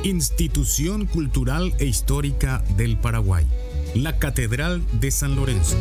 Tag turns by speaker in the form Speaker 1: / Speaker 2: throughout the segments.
Speaker 1: Institución Cultural e Histórica del Paraguay, la Catedral de San Lorenzo.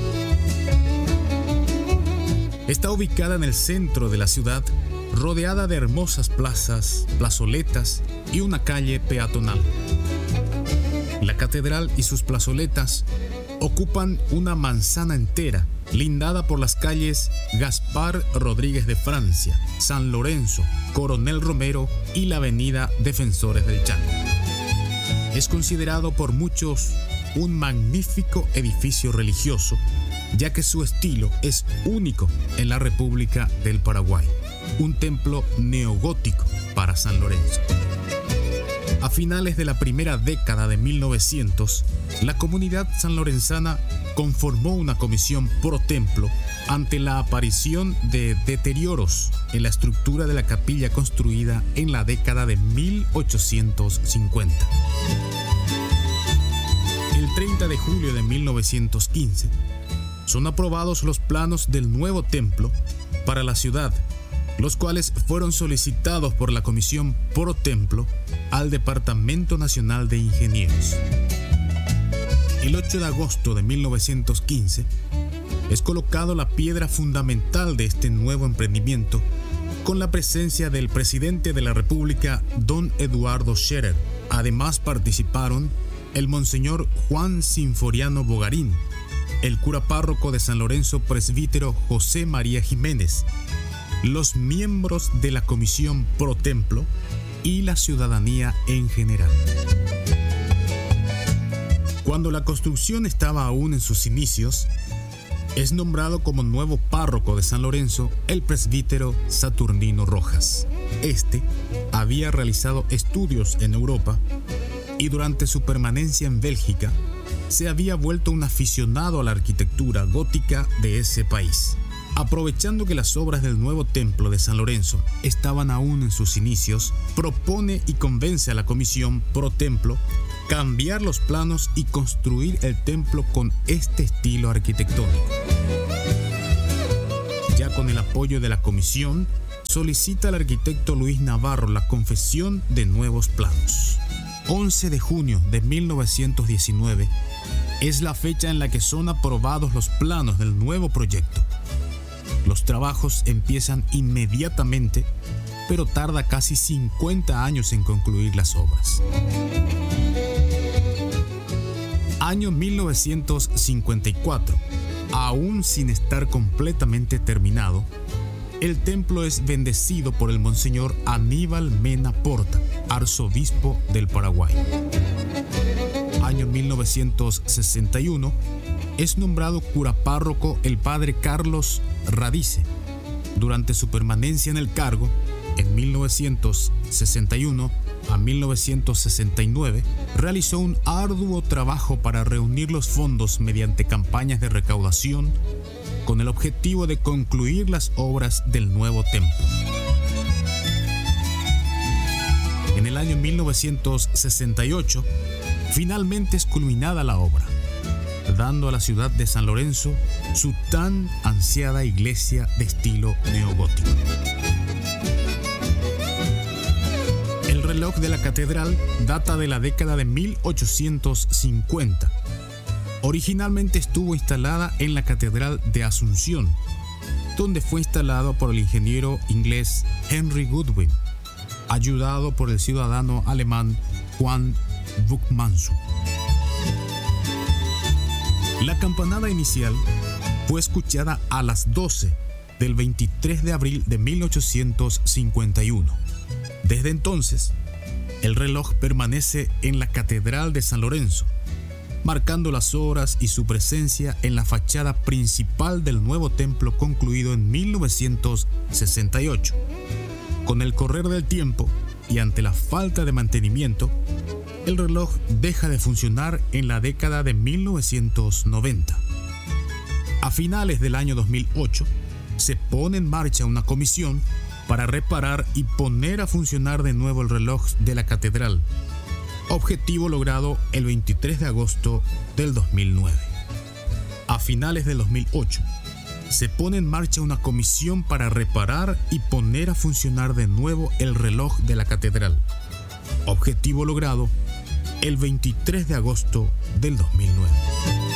Speaker 1: Está ubicada en el centro de la ciudad, rodeada de hermosas plazas, plazoletas y una calle peatonal. La catedral y sus plazoletas ocupan una manzana entera, lindada por las calles Gaspar Rodríguez de Francia, San Lorenzo, Coronel Romero y la avenida Defensores del Chaco. Es considerado por muchos un magnífico edificio religioso, ya que su estilo es único en la República del Paraguay, un templo neogótico para San Lorenzo. A finales de la primera década de 1900, la comunidad sanlorenzana conformó una comisión pro templo ante la aparición de deterioros en la estructura de la capilla construida en la década de 1850. El 30 de julio de 1915 son aprobados los planos del nuevo templo para la ciudad, los cuales fueron solicitados por la Comisión Pro Templo al Departamento Nacional de Ingenieros. El 8 de agosto de 1915 es colocado la piedra fundamental de este nuevo emprendimiento, con la presencia del presidente de la República, don Eduardo Scherer. Además participaron el monseñor Juan Sinforiano Bogarín, el cura párroco de San Lorenzo presbítero José María Jiménez, los miembros de la Comisión Pro Templo y la ciudadanía en general. Cuando la construcción estaba aún en sus inicios, es nombrado como nuevo párroco de San Lorenzo el presbítero Saturnino Rojas. Este había realizado estudios en Europa y durante su permanencia en Bélgica se había vuelto un aficionado a la arquitectura gótica de ese país. Aprovechando que las obras del nuevo templo de San Lorenzo estaban aún en sus inicios, propone y convence a la Comisión Pro Templo cambiar los planos y construir el templo con este estilo arquitectónico. Ya con el apoyo de la comisión, solicita al arquitecto Luis Navarro la confección de nuevos planos. 11 de junio de 1919 es la fecha en la que son aprobados los planos del nuevo proyecto. Los trabajos empiezan inmediatamente, pero tarda casi 50 años en concluir las obras. Año 1954. Aún sin estar completamente terminado, el templo es bendecido por el monseñor Aníbal Mena Porta, arzobispo del Paraguay. Año 1961. Es nombrado cura párroco el padre Carlos Radice. Durante su permanencia en el cargo, en 1961 a 1969, realizó un arduo trabajo para reunir los fondos mediante campañas de recaudación con el objetivo de concluir las obras del nuevo templo. En el año 1968, finalmente es culminada la obra, dando a la ciudad de San Lorenzo su tan ansiada iglesia de estilo neogótico. El reloj de la catedral data de la década de 1850. Originalmente estuvo instalada en la Catedral de Asunción, donde fue instalado por el ingeniero inglés Henry Goodwin, ayudado por el ciudadano alemán Juan Buchmannsson. La campanada inicial fue escuchada a las 12 del 23 de abril de 1851. Desde entonces, el reloj permanece en la Catedral de San Lorenzo, marcando las horas y su presencia en la fachada principal del nuevo templo concluido en 1968. Con el correr del tiempo y ante la falta de mantenimiento, el reloj deja de funcionar en la década de 1990. A finales del año 2008, se pone en marcha una comisión para reparar y poner a funcionar de nuevo el reloj de la catedral, objetivo logrado el 23 de agosto del 2009. A finales del 2008, se pone en marcha una comisión para reparar y poner a funcionar de nuevo el reloj de la catedral, objetivo logrado el 23 de agosto del 2009.